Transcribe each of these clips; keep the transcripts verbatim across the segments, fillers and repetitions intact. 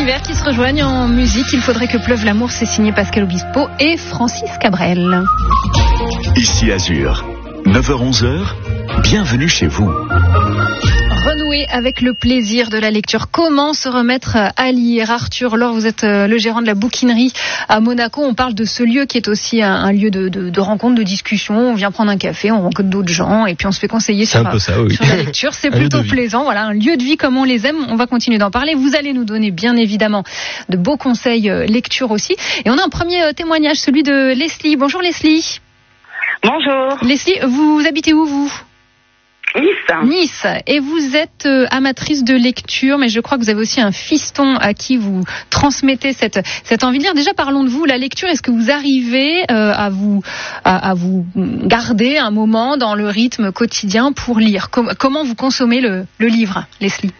univers qui se rejoignent en musique. Il faudrait que pleuve l'amour, c'est signé Pascal Obispo et Francis Cabrel. Ici Azur, neuf heures onze, bienvenue chez vous. Renouer avec le plaisir de la lecture. Comment se remettre à lire? Arthur Laure, vous êtes le gérant de la bouquinerie à Monaco. On parle de ce lieu qui est aussi un, un lieu de, de, de rencontre, de discussion. On vient prendre un café, on rencontre d'autres gens et puis on se fait conseiller sur, ça, oui. sur la lecture. C'est plutôt plaisant. Voilà, un lieu de vie comme on les aime. On va continuer d'en parler. Vous allez nous donner bien évidemment de beaux conseils euh, lecture aussi. Et on a un premier euh, témoignage, celui de Leslie. Bonjour Leslie. Bonjour. Leslie, vous habitez où vous? Nice. Nice. Et vous êtes euh, amatrice de lecture, mais je crois que vous avez aussi un fiston à qui vous transmettez cette, cette envie de lire. Déjà, parlons de vous, la lecture. Est-ce que vous arrivez euh, à, vous, à, à vous garder un moment dans le rythme quotidien pour lire? Com- Comment vous consommez le, le livre, Leslie?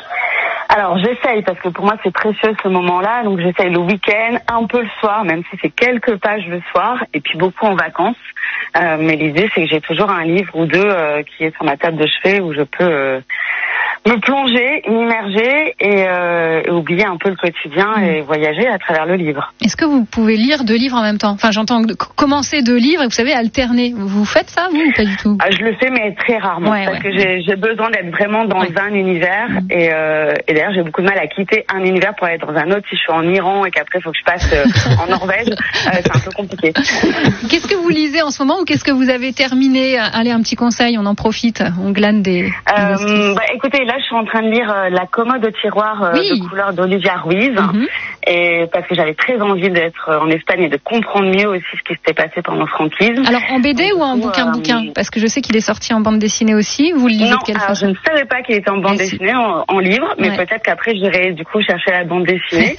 Alors j'essaye, parce que pour moi c'est précieux ce moment-là, donc j'essaye le week-end, un peu le soir, même si c'est quelques pages le soir, et puis beaucoup en vacances. Euh, mais l'idée c'est que j'ai toujours un livre ou deux euh, qui est sur ma table de chevet où je peux euh, me plonger, m'immerger et, euh, et oublier un peu le quotidien et voyager à travers le livre. Est-ce que vous pouvez lire deux livres en même temps? Enfin, j'entends commencer deux livres et vous savez alterner. Vous faites ça, vous, ou pas du tout? Ah, je le fais, mais très rarement, ouais, parce ouais. que j'ai, j'ai besoin d'être vraiment dans ouais. un univers mmh. et, euh, et d'ailleurs j'ai beaucoup de mal à quitter un univers pour aller dans un autre. Si je suis en Iran et qu'après il faut que je passe euh, en Norvège, euh, c'est un peu compliqué. Qu'est-ce que vous lisez en ce moment ou qu'est-ce que vous avez terminé? Allez, un petit conseil, on en profite, on glane des... Euh, bah, écoutez, là je suis en train de lire euh, La commode au tiroir euh, oui. de couleur d'Olivia Ruiz, mm-hmm. et parce que j'avais très envie d'être en Espagne et de comprendre mieux aussi ce qui s'était passé pendant le franquisme. Alors en B D donc, ou en bouquin euh, bouquin parce que je sais qu'il est sorti en bande dessinée aussi. Vous le lisez non, de quelle alors, façon? Je ne savais pas qu'il était en bande mais dessinée, si. en, en livre, mais ouais. peut-être qu'après j'irai du coup chercher la bande dessinée.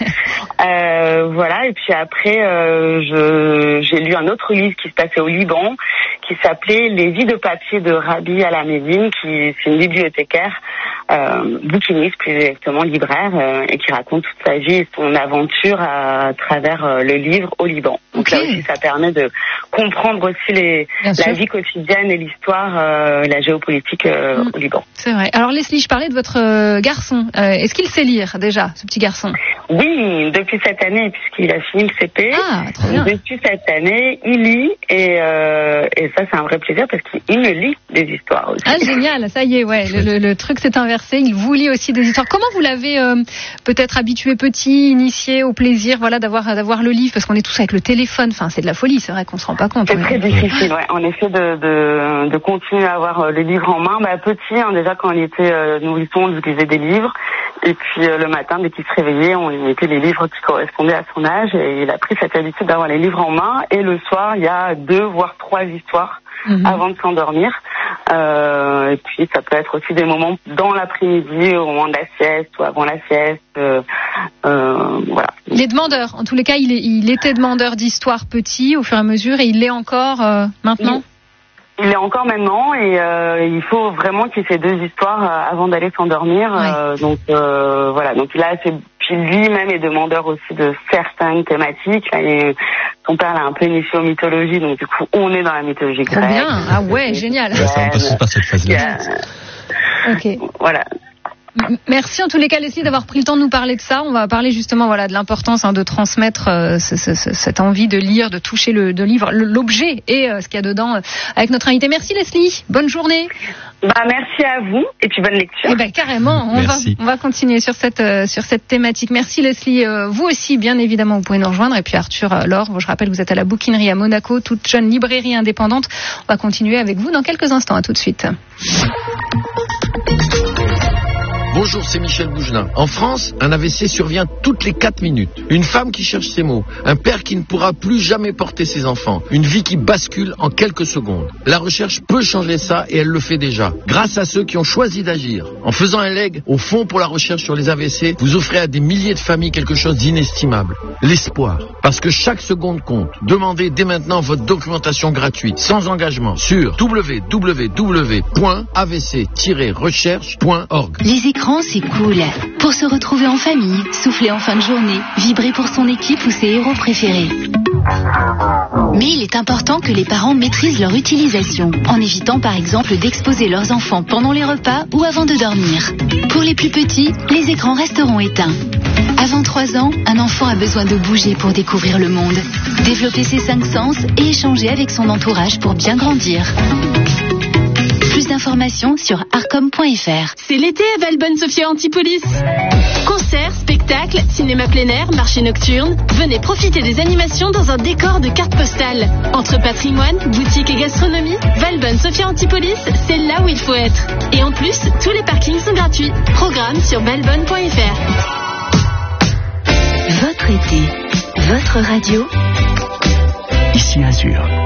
euh, voilà, et puis après euh, je, j'ai lu un autre livre qui se passait au Liban, qui s'appelait Les vies de papier de Rabi Al-Hamedine, qui c'est une bibliothécaire, euh, bouquiniste plus exactement, libraire, euh, et qui raconte toute sa vie et son aventure à, à travers euh, le livre au Liban. Donc okay. là aussi, ça permet de comprendre aussi les, la vie quotidienne et l'histoire, euh, la géopolitique euh, mmh. au Liban. C'est vrai. Alors Leslie, je parlais de votre euh, garçon. Euh, est-ce qu'il sait lire déjà, ce petit garçon? Oui, depuis cette année, puisqu'il a fini le C P. Ah, très bien. Depuis cette année, il lit et, euh, et ça, c'est un vrai plaisir parce qu'il me lit des histoires aussi. Ah, génial, ça y est, ouais, le, le, le truc s'est inversé. Il vous lit aussi des histoires. Comment vous l'avez euh, peut-être habitué petit, initié au plaisir, voilà, d'avoir d'avoir le livre, parce qu'on est tous avec le téléphone. Enfin, c'est de la folie, c'est vrai qu'on se rend pas compte. C'est très difficile, ouais. En effet, de, de, de continuer à avoir le livre en main. Bah, petit, hein, déjà quand il était euh, nourrisson, on lui lisait des livres. Et puis euh, le matin, dès qu'il se réveillait, on lui mettait les livres qui correspondaient à son âge. Et il a pris cette habitude d'avoir les livres en main. Et le soir, il y a deux, voire trois histoires mmh. avant de s'endormir. Euh, et puis ça peut être aussi des moments dans l'après-midi, au moment de la sieste ou avant la sieste. Euh, euh, voilà. Il est demandeur. En tous les cas, il, est, il était demandeur d'histoire petit au fur et à mesure. Et il l'est encore euh, maintenant. Il... Il est encore maintenant et euh, il faut vraiment qu'il y ait ces deux histoires euh, avant d'aller s'endormir. Ouais. Euh, donc euh, voilà. Donc là, c'est puis lui-même est demandeur aussi de certaines thématiques. Et son père l'a un peu initié aux mythologies, donc du coup, on est dans la mythologie grecque. Très bien. Ah ouais, génial. Ouais, ça, on passe par cette phase-là. Ok. Voilà. Merci en tous les cas Leslie d'avoir pris le temps de nous parler de ça. On va parler justement voilà de l'importance hein, de transmettre euh, ce, ce, cette envie de lire, de toucher le de livre, l'objet et euh, ce qu'il y a dedans euh, avec notre invité. Merci Leslie. Bonne journée. Bah merci à vous et puis bonne lecture. Eh ben carrément. On merci. va on va continuer sur cette euh, sur cette thématique. Merci Leslie. Euh, vous aussi bien évidemment vous pouvez nous rejoindre et puis Arthur euh, Laure. Je rappelle vous êtes à la bouquinerie à Monaco, toute jeune librairie indépendante. On va continuer avec vous dans quelques instants. À tout de suite. Bonjour, c'est Michel Bougelin. En France, un A V C survient toutes les quatre minutes. Une femme qui cherche ses mots. Un père qui ne pourra plus jamais porter ses enfants. Une vie qui bascule en quelques secondes. La recherche peut changer ça et elle le fait déjà. Grâce à ceux qui ont choisi d'agir. En faisant un leg au Fonds pour la recherche sur les A V C, vous offrez à des milliers de familles quelque chose d'inestimable. L'espoir. Parce que chaque seconde compte. Demandez dès maintenant votre documentation gratuite, sans engagement, sur w w w point a v c tiret recherche point org. Les écrans, c'est cool. Pour se retrouver en famille, souffler en fin de journée, vibrer pour son équipe ou ses héros préférés. Mais il est important que les parents maîtrisent leur utilisation, en évitant par exemple d'exposer leurs enfants pendant les repas ou avant de dormir. Pour les plus petits, les écrans resteront éteints. Avant trois ans, un enfant a besoin de bouger pour découvrir le monde, développer ses cinq sens et échanger avec son entourage pour bien grandir. Plus d'informations sur arcom point f r. C'est l'été à Valbonne-Sophia Antipolis. Concerts, spectacles, cinéma plein air, marché nocturne. Venez profiter des animations dans un décor de cartes postales. Entre patrimoine, boutique et gastronomie, Valbonne-Sophia Antipolis, c'est là où il faut être. Et en plus, tous les parkings sont gratuits. Programme sur valbonne point f r. Votre été, votre radio. Ici Azur.